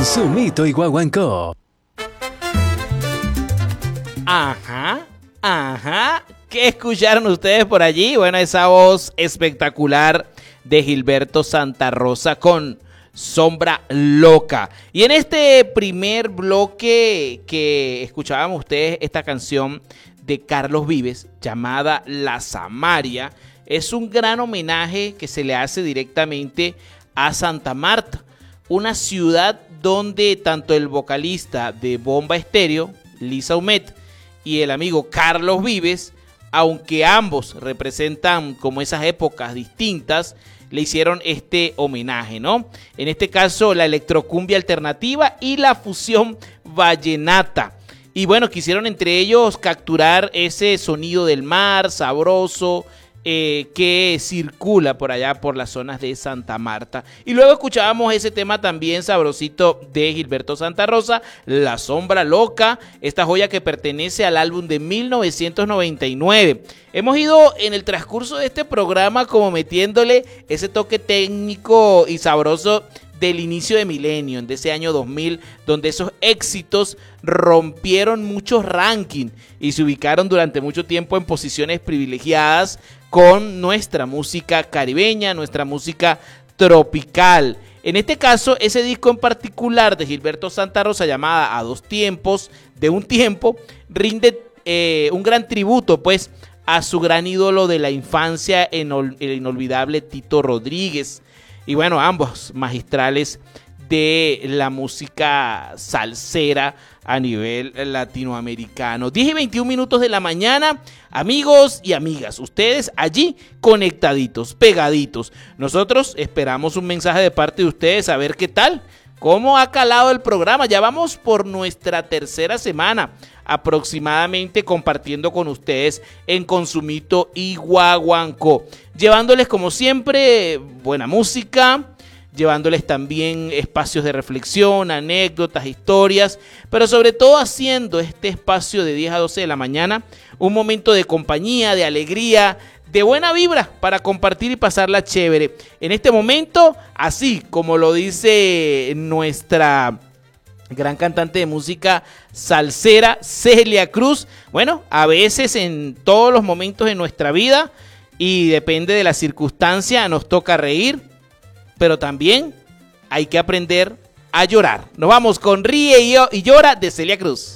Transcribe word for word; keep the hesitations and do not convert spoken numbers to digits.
Consumito y Guaguancó. Ajá, ajá. ¿Qué escucharon ustedes por allí? Bueno, esa voz espectacular de Gilberto Santa Rosa con Sombra Loca. Y en este primer bloque que escuchábamos ustedes esta canción de Carlos Vives llamada La Samaria, es un gran homenaje que se le hace directamente a Santa Marta, una ciudad donde tanto el vocalista de Bomba Estéreo, Lisa Humet, y el amigo Carlos Vives, aunque ambos representan como esas épocas distintas, le hicieron este homenaje, ¿no? En este caso, la electrocumbia alternativa y la fusión vallenata. Y bueno, quisieron entre ellos capturar ese sonido del mar sabroso, Eh, que circula por allá por las zonas de Santa Marta. Y luego escuchábamos ese tema también sabrosito de Gilberto Santa Rosa, La Sombra Loca, esta joya que pertenece al álbum de mil novecientos noventa y nueve. Hemos ido en el transcurso de este programa como metiéndole ese toque técnico y sabroso del inicio de milenio, de ese año dos mil, donde esos éxitos rompieron muchos rankings y se ubicaron durante mucho tiempo en posiciones privilegiadas con nuestra música caribeña, nuestra música tropical. En este caso, ese disco en particular de Gilberto Santa Rosa, llamada A Dos Tiempos de un Tiempo, rinde eh, un gran tributo pues a su gran ídolo de la infancia, el inolvidable Tito Rodríguez. Y bueno, ambos magistrales de la música salsera a nivel latinoamericano. diez y veintiún minutos de la mañana, amigos y amigas, ustedes allí conectaditos, pegaditos. Nosotros esperamos un mensaje de parte de ustedes, a ver qué tal, cómo ha calado el programa. Ya vamos por nuestra tercera semana aproximadamente compartiendo con ustedes en Consumito y Guaguancó, llevándoles como siempre buena música, llevándoles también espacios de reflexión, anécdotas, historias, pero sobre todo haciendo este espacio de diez a doce de la mañana un momento de compañía, de alegría, de buena vibra para compartir y pasarla chévere. En este momento, así como lo dice nuestra gran cantante de música salsera, Celia Cruz, bueno, a veces en todos los momentos de nuestra vida y depende de la circunstancia, nos toca reír, pero también hay que aprender a llorar. Nos vamos con Ríe y Llora de Celia Cruz.